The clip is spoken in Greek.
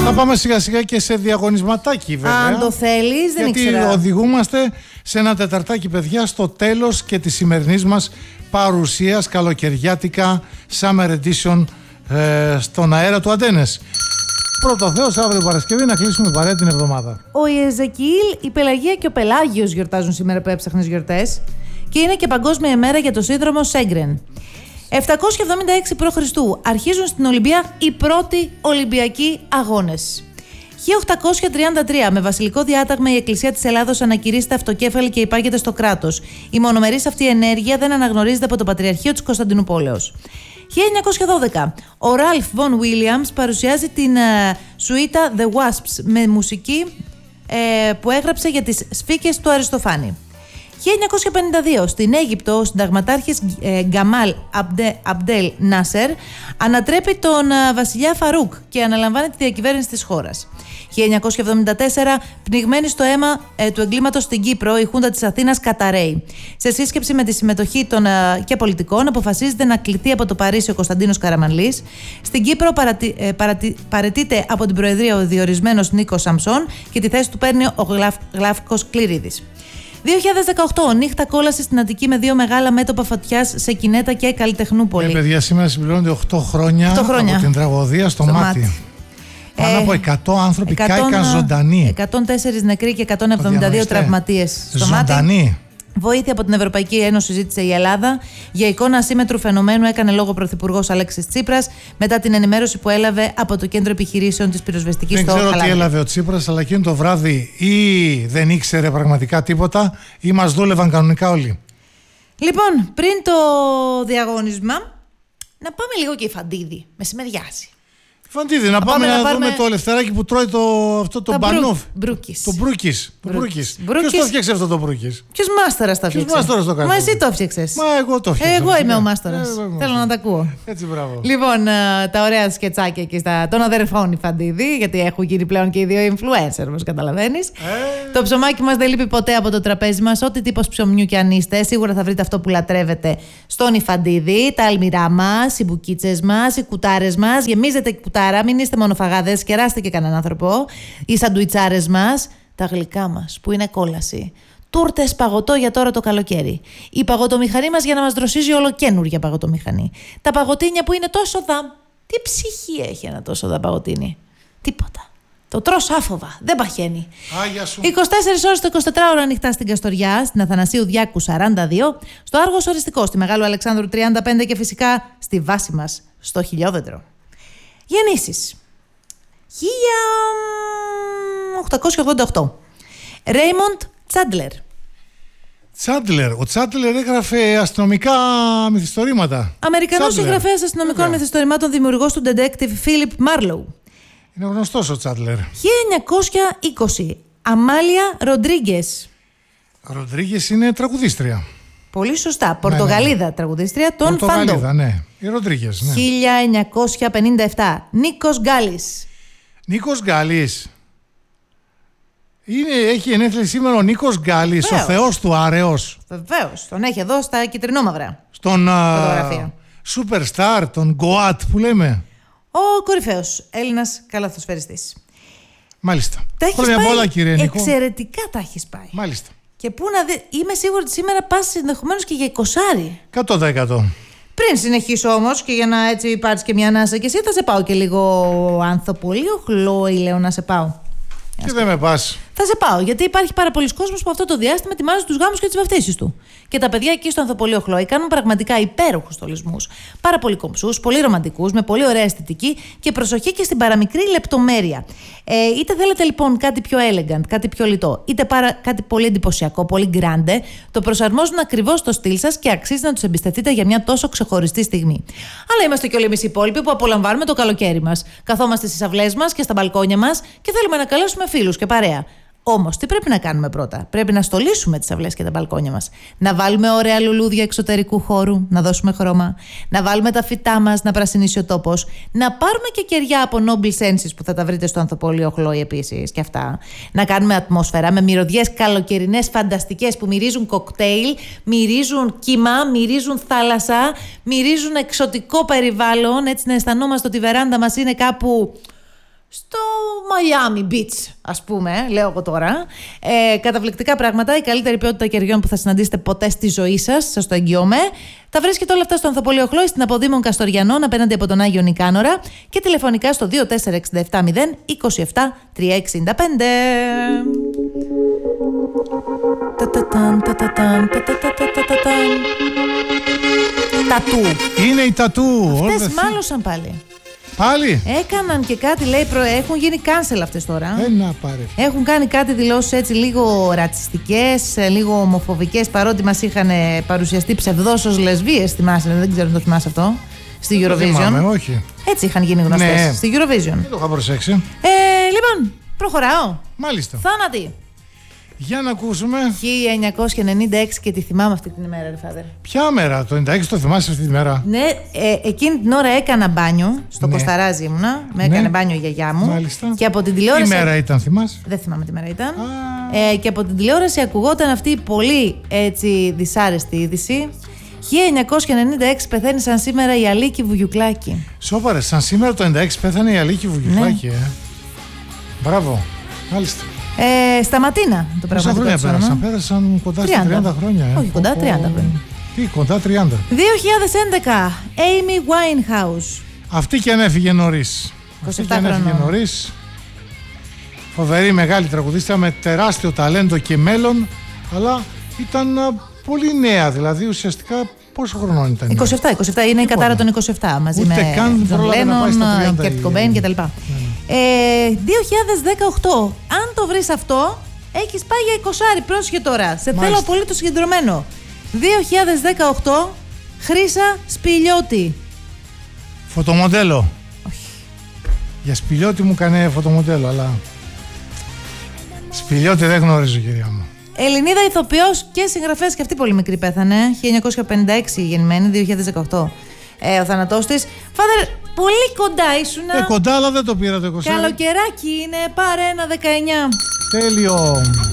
Θα πάμε σιγά σιγά και σε διαγωνισματάκι βέβαια. Αν το θέλεις, δεν ήξερα. Γιατί οδηγούμαστε σε ένα τεταρτάκι, παιδιά, στο τέλος και της σημερινής μας παρουσίας καλοκαιριάτικα Summer Edition στον αέρα του Αντένες. Πρώτο Θεός, αύριο Παρασκευή να κλείσουμε παρέα την εβδομάδα. Ο Ιεζεκιήλ, η Πελαγία και ο Πελάγιος γιορτάζουν σήμερα που έψαχνες γιορτές. Και είναι και Παγκόσμια ημέρα για το σύνδρομο Σέγκρεν. 776 π.Χ. αρχίζουν στην Ολυμπία οι πρώτοι Ολυμπιακοί αγώνες. 1833 με βασιλικό διάταγμα η Εκκλησία της Ελλάδος ανακηρύσσεται αυτοκέφαλη και υπάγεται στο κράτος. Η μονομερής αυτή ενέργεια δεν αναγνωρίζεται από το Πατριαρχείο της Κωνσταντινούπολεως. 1912 ο Ραλφ Βον Βίλιαμς παρουσιάζει την σουίτα The Wasps με μουσική που έγραψε για τις σφίκες του Αριστοφάνη. 1952 στην Αίγυπτο ο συνταγματάρχης Γκαμάλ Αμπντέλ Νάσερ ανατρέπει τον βασιλιά Φαρούκ και αναλαμβάνει τη διακυβέρνηση της χώρας. 1974 πνιγμένη στο αίμα του εγκλήματος στην Κύπρο η Χούντα της Αθήνας καταρρέει. Σε σύσκεψη με τη συμμετοχή των και πολιτικών αποφασίζεται να κληθεί από το Παρίσι ο Κωνσταντίνος Καραμανλής. Στην Κύπρο παραιτείται από την Προεδρία ο διορισμένος Νίκος Σαμψών και τη θέση του παίρνει ο Γλάφκος Κληρίδης. 2018, νύχτα κόλαση στην Αττική με 2 μεγάλα μέτωπα φωτιάς σε Κινέτα και Καλλιτεχνούπολη. Παιδιά, σήμερα συμπληρώνονται 8 χρόνια από την τραγωδία στο μάτι. Πάνω από 100 άνθρωποι κάηκαν ζωντανοί. 104 νεκροί και 172 τραυματίες στο μάτι. Βοήθεια από την Ευρωπαϊκή Ένωση ζήτησε η Ελλάδα. Για εικόνα ασύμετρου φαινομένου έκανε λόγο ο Πρωθυπουργός Αλέξης Τσίπρας μετά την ενημέρωση που έλαβε από το Κέντρο Επιχειρήσεων της Πυροσβεστικής στο Χαλάνδρη. Δεν ξέρω τι έλαβε ο Τσίπρας, αλλά εκείνο το βράδυ ή δεν ήξερε πραγματικά τίποτα ή μας δούλευαν κανονικά όλοι. Λοιπόν, πριν το διαγωνισμα, να πάμε λίγο και η Φαντίδη. Μεσημεριάζει. Φαντίδη, να πάμε να δούμε το λεφτεράκι που τρώει αυτό το μπανούφ. Μπρούκις. Το μπρούκις. Ποιος το έφτιαξε αυτό το μπρούκις? Ποιος μάστορας το έφτιαξε? Ποιος μάστορας το κάνει? Μα εσύ το έφτιαξες. Μα εγώ το έφτιαξα. Εγώ είμαι ο μάστορας. Θέλω να τα ακούω. Έτσι, μπράβο. Λοιπόν, τα ωραία σκετσάκια εκεί των αδερφών η Φαντίδη, γιατί έχουν γίνει πλέον και οι δύο influencer, όπως καταλαβαίνεις. Το ψωμάκι μας δεν λείπει ποτέ από το τραπέζι μας. Ό,τι τύπος ψωμιού κι αν είστε, σίγουρα θα βρείτε αυτό που λατρεύετε στον Ιφαντίδη. Τα αλμυρά μας, οι μπουκίτσες μας, οι κουτάρες μας. Γεμίζετε κουτάρα, μην είστε μονοφαγάδες, κεράστε και κανέναν άνθρωπο. Οι σαντουιτσάρες μας, τα γλυκά μας που είναι κόλαση. Τούρτες παγωτό για τώρα το καλοκαίρι. Η παγωτομηχανή μας για να μας δροσίζει ολοκαίνουργια παγωτομηχανή. Τα παγωτίνια που είναι τόσο δα. Τι ψυχή έχει ένα τόσο δα παγωτίνι? Τίποτα. Το τρως άφοβα, δεν παχαίνει. 24 ώρες το 24ωρο ανοιχτά στην Καστοριά, στην Αθανασίου Διάκου 42, στο Άργος Οριστικό, στη Μεγάλου Αλεξάνδρου 35 και φυσικά στη βάση μας στο Χιλιόδεντρο. Γεννήσεις. 1888. Ρέιμοντ Τσάντλερ. Ο Τσάντλερ έγραφε αστυνομικά μυθιστορήματα. Αμερικανός συγγραφέας αστυνομικών μυθιστορημάτων, δημιουργός του detective Philip Marlowe. Είναι γνωστός ο Τσάντλερ. 1920. Αμάλια Ροντρίγκες. Ροντρίγκες είναι τραγουδίστρια. Πολύ σωστά. Πορτογαλίδα τραγουδίστρια των Φάντο. Πορτογαλίδα, ναι. Η Ροντρίγκες, ναι. 1957. Νίκος Γκάλης. Νίκος Γκάλης. Έχει γενέθλια σήμερα ο Νίκος Γκάλης, ο θεός του Άρεος. Βεβαίως. Τον έχει εδώ στα κυτρινόμαυρα. Στον Superstar, τον Goat που λέμε. Ο κορυφαίος Έλληνας καλαθοσφαιριστής. Μάλιστα. Τα έχεις πάει πολλά, κύριε Νίκο. Εξαιρετικά τα έχεις πάει. Μάλιστα. Και πού να δει, είμαι σίγουρη ότι σήμερα πας ενδεχομένως και για 20. 100%. Πριν συνεχίσω όμως και για να έτσι πάρεις και μια ανάσα και εσύ, θα σε πάω και λίγο ανθοπολείο χλόι, λέω να σε πάω. Και δεν με πας. Θα σε πάω, γιατί υπάρχει πάρα πολλοί κόσμος που αυτό το διάστημα ετοιμάζει τους γάμους και τις βαφτίσεις του. Και τα παιδιά εκεί στο Ανθοπολείο Χλόι κάνουν πραγματικά υπέροχους στολισμούς. Πάρα πολύ κομψούς, πολύ ρομαντικούς, με πολύ ωραία αισθητική και προσοχή και στην παραμικρή λεπτομέρεια. Είτε θέλετε λοιπόν κάτι πιο elegant, κάτι πιο λιτό, είτε κάτι πολύ εντυπωσιακό, πολύ grande, το προσαρμόζουν ακριβώς στο στυλ σας και αξίζει να τους εμπιστευτείτε για μια τόσο ξεχωριστή στιγμή. Αλλά είμαστε και όλοι εμείς οι υπόλοιποι που απολαμβάνουμε το καλοκαίρι μας. Καθόμαστε στις αυλές μας και στα μπαλκόνια μας και θέλουμε να καλέσουμε φίλους και παρέα. Όμως, τι πρέπει να κάνουμε πρώτα? Πρέπει να στολίσουμε τις αυλές και τα μπαλκόνια μας. Να βάλουμε ωραία λουλούδια εξωτερικού χώρου, να δώσουμε χρώμα. Να βάλουμε τα φυτά μας, να πρασινίσει ο τόπος. Να πάρουμε και κεριά από Noble Senses που θα τα βρείτε στο Ανθοπολείο Χλόι επίσης και αυτά. Να κάνουμε ατμόσφαιρα με μυρωδιές καλοκαιρινές φανταστικές που μυρίζουν κοκτέιλ, μυρίζουν κύμα, μυρίζουν θάλασσα, μυρίζουν εξωτικό περιβάλλον. Έτσι να αισθανόμαστε ότι η βεράντα μας είναι κάπου στο Miami Beach, ας πούμε, λέω εγώ τώρα. Καταπληκτικά πράγματα, η καλύτερη ποιότητα κεριών που θα συναντήσετε ποτέ στη ζωή σας, σας το εγγυώμαι. Τα βρίσκετε όλα αυτά στο Ανθοπολείο Χλόη, στην Αποδήμων Καστοριανών, απέναντι από τον Άγιο Νικάνορα, και τηλεφωνικά στο 24670 27 365. Τατού. Είναι η τατού. Αυτές μάλωσαν πάλι. Πάλι. Έκαναν και κάτι, λέει, έχουν γίνει cancel αυτές τώρα. Να πάρε. Έχουν κάνει κάτι δηλώσεις έτσι λίγο ρατσιστικές, λίγο ομοφοβικές, παρότι μας είχαν παρουσιαστεί ψευδώς ως λεσβίες, θυμάσαι, δεν ξέρω αν το θυμάσαι αυτό, στη Eurovision. Θυμάμαι, όχι. Έτσι είχαν γίνει γνωστές, ναι, στη Eurovision. Δεν το είχα προσέξει. Λοιπόν, προχωράω. Μάλιστα. Θάνατη. Για να ακούσουμε. 1996 και τη θυμάμαι αυτή την ημέρα, ρε Φάδερ. Ποια μέρα, το 96 το θυμάσαι αυτή τη μέρα? Ναι, εκείνη την ώρα έκανα μπάνιο. Στο Κοσταράζι ήμουνα. Με έκανε μπάνιο η γιαγιά μου. Μάλιστα. Και από την τηλεόραση. Τι μέρα ήταν, θυμάσαι? Δεν θυμάμαι τι μέρα ήταν. Και από την τηλεόραση ακουγόταν αυτή η πολύ έτσι δυσάρεστη είδηση. 1996 πεθαίνει σαν σήμερα η Αλίκη Βουγιουκλάκη. Σόπαρε, σαν σήμερα το 96 πέθανε η Αλίκη Βουγιουκλάκη, ναι. Μπράβο, μάλιστα. Στα Ματίνα το πραγματικό. Πόσα χρόνια πέρασαν κοντά στα 30 χρόνια. Όχι, κοντά 30 χρόνια. Τι, κοντά 30. 2011, Amy Winehouse. Αυτή και αν έφυγε νωρίς. 27 χρονών. Φοβερή μεγάλη τραγουδίστρια με τεράστιο ταλέντο και μέλλον, αλλά ήταν πολύ νέα, δηλαδή ουσιαστικά πόσο χρονών ήταν? 27 είναι η κατάρα των 27 μαζί ούτε με Τζον Λένον, Κέρτ Κομπέιν κτλ. 2018, αν το βρεις αυτό, έχεις πάει για 20. Πρόσεχε τώρα, σε θέλω απολύτως συγκεντρωμένο. 2018, Χρύσα Σπηλιώτη. Φωτομοντέλο. Όχι. Για Σπηλιώτη μου έκανε φωτομοντέλο, αλλά Σπηλιώτη δεν γνωρίζω, κυρία μου. Ελληνίδα ηθοποιός και συγγραφέας, και αυτή πολύ μικρή πέθανε. 1956 γεννημένη, 2018 ο θάνατός της. Φάδερ, πολύ κοντά ήσουνα. Κοντά, αλλά δεν το πήρα το 20. Καλοκαιράκι είναι, πάρε ένα 19. Τέλειο.